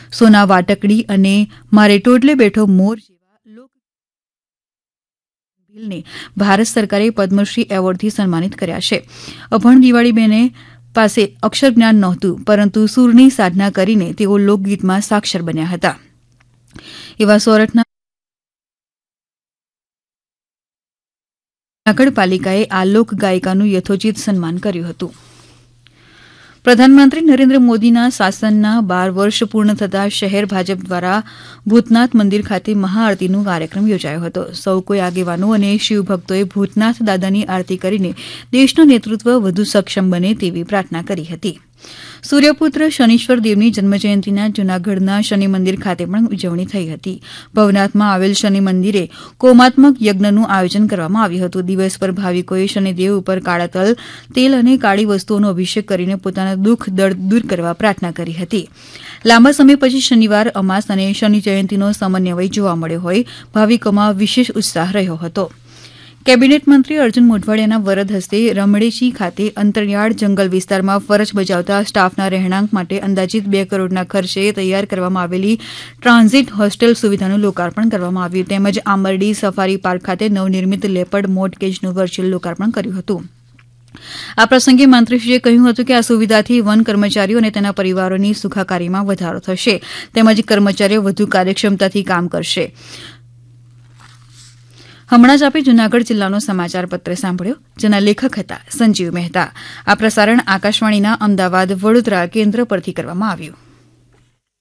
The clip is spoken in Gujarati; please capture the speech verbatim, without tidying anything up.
સોના વાટકડી અને મારે ટોટલે બેઠો મોર જેવા લોક ભીલને ભારત સરકારે પદ્મશ્રી એવોર્ડથી સન્માનિત કર્યા છે. અભણ દિવાળીબેને પાસે અક્ષર જ્ઞાન નહોતું, પરંતુ સૂરની સાધના કરીને તેઓ લોકગીતમાં સાક્ષર બન્યા હતા. એવા સોરઠના નગરપાલિકાએ આ લોક ગાયિકાનું યથોચિત સન્માન કર્યું હતું. પ્રધાનમંત્રી નરેન્દ્ર મોદીના શાસનના બાર વર્ષ પૂર્ણ થતાં શહેર ભાજપ દ્વારા ભૂતનાથ મંદિર ખાતે મહાઆરતીનો કાર્યક્રમ યોજાયો હતો. સૌ કોઈ આગેવાનો અને શિવભક્તોએ ભૂતનાથ દાદાની આરતી કરીને દેશનું નેતૃત્વ વધુ સક્ષમ બને તેવી પ્રાર્થના કરી હતી. સૂર્યપુત્ર શનીશ્વર દેવની જન્મજયંતિના જૂનાગઢના શનિ મંદિર ખાતે પણ ઉજવણી થઈ હતી. ભવનાથમાં આવેલ શનિ મંદિરે કોમાત્મક યજ્ઞનું આયોજન કરવામાં આવ્યું હતું. દિવસભર ભાવિકોએ શનિદેવ ઉપર કાળા તલ, તેલ અને કાળી વસ્તુઓનો અભિષેક કરીને પોતાના દુઃખ દર્દ દૂર કરવા પ્રાર્થના કરી હતી. લાંબા સમય પછી શનિવાર અમાસ અને શનિ જયંતિનો સમન્વય જોવા મળ્યો હોય ભાવિકોમાં વિશેષ ઉત્સાહ રહ્યો હતો. કેબિનેટ મંત્રી અર્જુન મોઢવાડિયાના વરદ હસ્તે રમણેચી ખાતે અંતરિયાળ જંગલ વિસ્તારમાં ફરજ બજાવતા સ્ટાફના રહેણાંક માટે અંદાજિત બે કરોડના ખર્ચે તૈયાર કરવામાં આવેલી ટ્રાન્ઝિટ હોસ્ટેલ સુવિધાનું લોકાર્પણ કરવામાં આવ્યું. તેમજ આંબરડી સફારી પાર્ક ખાતે નવનિર્મિત લેપર્ડ મોટ કેજનું વર્ચ્યુઅલ લોકાર્પણ કર્યું હતું. આ પ્રસંગે મંત્રીશ્રીએ કહ્યું હતું કે આ સુવિધાથી વન કર્મચારીઓ અને તેના પરિવારોની સુખાકારીમાં વધારો થશે, તેમજ કર્મચારીઓ વધુ કાર્યક્ષમતાથી કામ કરશે. હમણાં જ આપે જૂનાગઢ જિલ્લાનો સમાચાર પત્ર સાંભળ્યો, જેના લેખક હતા સંજીવ મહેતા. આ પ્રસારણ આકાશવાણીના અમદાવાદ વડોદરા કેન્દ્ર પરથી કરવામાં આવ્યું.